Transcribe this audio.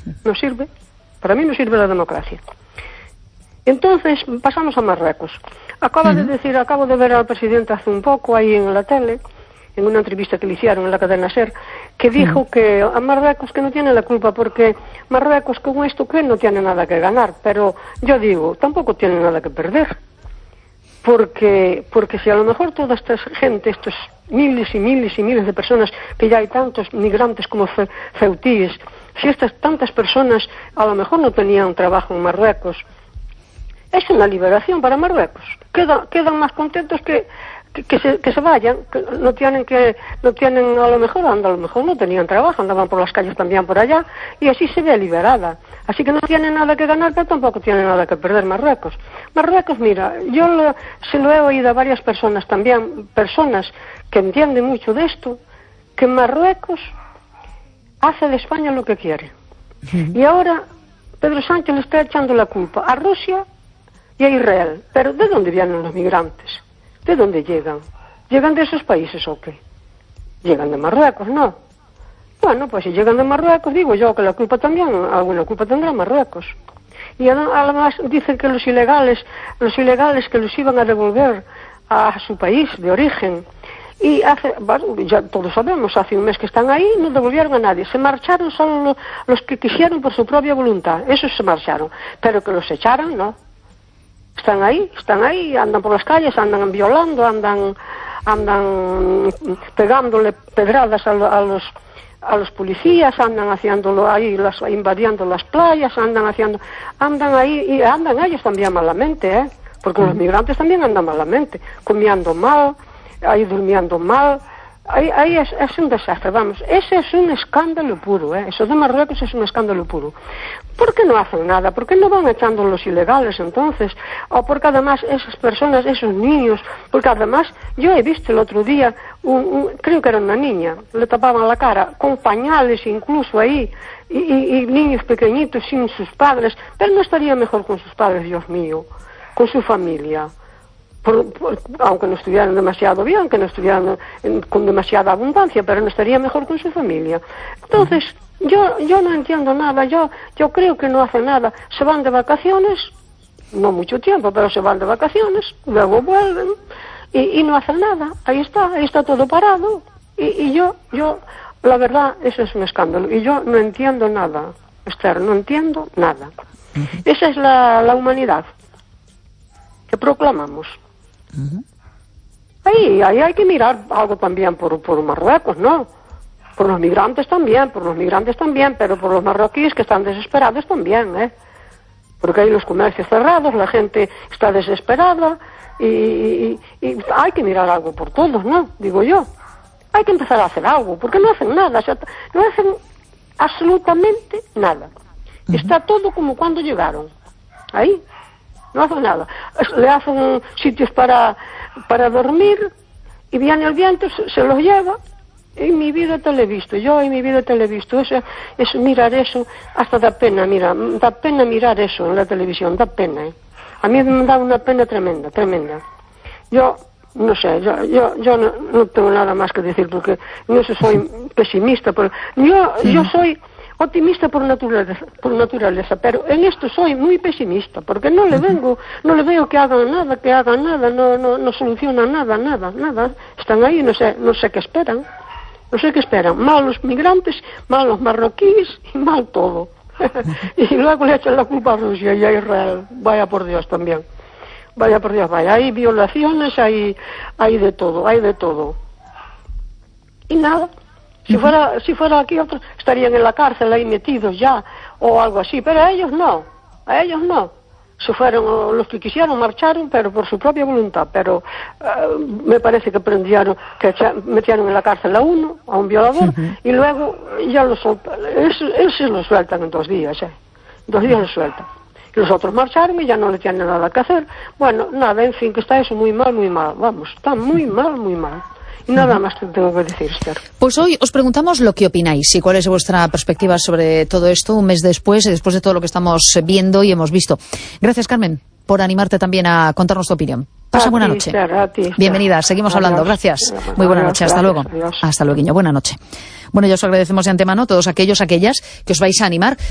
No sirve. Para mí no sirve la democracia. Entonces, pasamos a Marruecos. Acabo de ver al presidente hace un poco ahí en la tele, en una entrevista que le hicieron en la cadena SER, que dijo que a Marruecos que no tiene la culpa, porque Marruecos con esto que no tiene nada que ganar, pero yo digo, tampoco tiene nada que perder, porque si a lo mejor toda esta gente, estos miles y miles y miles de personas, que ya hay tantos migrantes como ceutíes, si estas tantas personas a lo mejor no tenían trabajo en Marruecos, es una liberación para Marruecos, quedan más contentos que se vayan, que no tienen a lo mejor no tenían trabajo, andaban por las calles también por allá, y así se ve liberada. Así que no tiene nada que ganar, pero tampoco tiene nada que perder Marruecos. Marruecos, mira, se lo he oído a varias personas también, personas que entienden mucho de esto, que Marruecos hace de España lo que quiere. Y ahora Pedro Sánchez le está echando la culpa a Rusia y a Israel. Pero ¿de dónde vienen los migrantes? ¿De dónde llegan? ¿Llegan de esos países o qué? Llegan de Marruecos, ¿no? Bueno, pues si llegan de Marruecos, digo yo que la culpa también, alguna culpa tendrá Marruecos. Y además dicen que los ilegales que los iban a devolver a su país de origen. Y ya todos sabemos, hace un mes que están ahí, no devolvieron a nadie. Se marcharon solo los que quisieron por su propia voluntad. Esos se marcharon. Pero que los echaran, no. Están ahí, andan por las calles, andan violando, andan pegándole pedradas a los policías, andan haciéndolo ahí, invadiendo las playas, andan ahí, y andan ellos también malamente, porque los migrantes también andan malamente, comiendo mal, ahí durmiendo mal. Ahí es un desastre, vamos, ese es un escándalo puro, eso de Marruecos es un escándalo puro. ¿Por qué no hacen nada? ¿Por qué no van echando los ilegales entonces? O porque además esas personas, esos niños, porque además yo he visto el otro día, creo que era una niña, le tapaban la cara, con pañales incluso ahí, y niños pequeñitos sin sus padres, pero no estaría mejor con sus padres, Dios mío, con su familia. Aunque no estuvieran demasiado bien, que no estuvieran con demasiada abundancia, pero no estaría mejor con su familia. Entonces, yo no entiendo nada, yo creo que no hacen nada. Se van de vacaciones, no mucho tiempo, pero se van de vacaciones, luego vuelven y no hacen nada. Ahí está todo parado. Y yo, la verdad, eso es un escándalo. Y yo no entiendo nada, Esther, no entiendo nada. Esa es la humanidad que proclamamos. Ahí hay que mirar algo también por Marruecos, ¿no? Por los migrantes también, pero por los marroquíes que están desesperados también, Porque hay los comercios cerrados, la gente está desesperada y hay que mirar algo por todos, ¿no? Digo yo. Hay que empezar a hacer algo, porque no hacen nada, no hacen absolutamente nada. Está todo como cuando llegaron. Ahí. No hacen nada. Le hacen sitios para dormir y viene el viento, se los lleva. En mi vida te lo he visto. Eso, mirar eso, hasta da pena mirar eso en la televisión, da pena. A mí me da una pena tremenda. Yo no sé, yo no tengo nada más que decir, porque yo soy pesimista, pero yo soy optimista por naturaleza, pero en esto soy muy pesimista, porque no le veo que hagan nada, no solucionan nada. Están ahí, no sé qué esperan. Mal los migrantes, mal los marroquíes y mal todo. Y luego le echan la culpa a Rusia y a Israel. Vaya por Dios también. Hay violaciones, hay de todo. Y nada. Si fuera aquí otros estarían en la cárcel ahí metidos ya o algo así, pero a ellos no. Se fueron, los que quisieron marcharon, pero por su propia voluntad, pero me parece que metieron en la cárcel a un violador, y luego ya él se lo sueltan en 2 días, 2 días lo sueltan. Y los otros marcharon y ya no le tienen nada que hacer. Bueno, nada, en fin, que está eso muy mal, vamos, está muy mal. Y nada más te tengo que decir, Esther. Pues hoy os preguntamos lo que opináis y cuál es vuestra perspectiva sobre todo esto un mes después de todo lo que estamos viendo y hemos visto. Gracias, Carmen, por animarte también a contarnos tu opinión. Pasa buena noche. A ti, bienvenida, seguimos hablando. Gracias. Muy buena noche, hasta luego. Adiós. Hasta luego, buena noche. Bueno, ya os agradecemos de antemano a todos aquellas que os vais a animar.